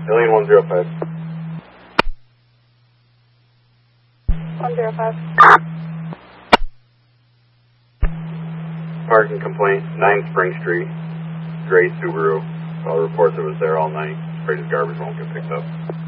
Alien 105. 105. Parking complaint, 9 Spring Street, gray Subaru. All reports it was there all night. Afraid his garbage won't get picked up.